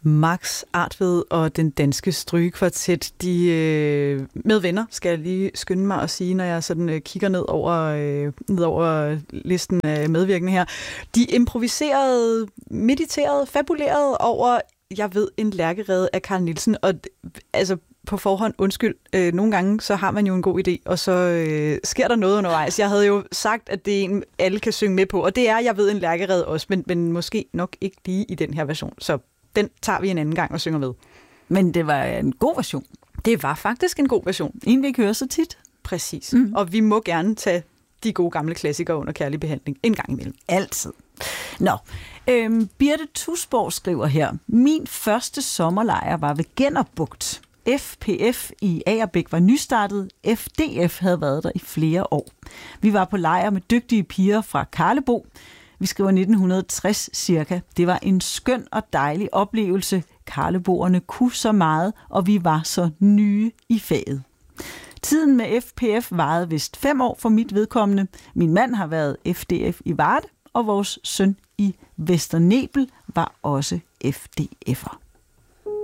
Max Artved og den danske strygekvartet, de med venner, skal jeg lige skynde mig at sige, når jeg sådan kigger ned over listen af medvirkende her. De improviserede, mediterede, fabulerede over, jeg ved, en lærkerede af Carl Nielsen, og altså på forhånd, undskyld, nogle gange, så har man jo en god idé, og så sker der noget undervejs. Jeg havde jo sagt, at det er en, alle kan synge med på, og det er, jeg ved, en lærkerede også, men måske nok ikke lige i den her version, så den tager vi en anden gang og synger med. Men det var en god version. Det var faktisk en god version. En, vi ikke hører så tit. Præcis. Og vi må gerne tage de gode gamle klassikere under kærlig behandling en gang imellem. Altid. Nå, Birte Tusborg skriver her, min første sommerlejr var ved Gennerbugt. FPF i Agerbæk var nystartet. FDF havde været der i flere år. Vi var på lejr med dygtige piger fra Karlebo. Vi skriver 1960 cirka. Det var en skøn og dejlig oplevelse. Karleboerne kunne så meget, og vi var så nye i faget. Tiden med FPF varede vist 5 år for mit vedkommende. Min mand har været FDF i Varde, og vores søn i Vesternebel var også FDF'er.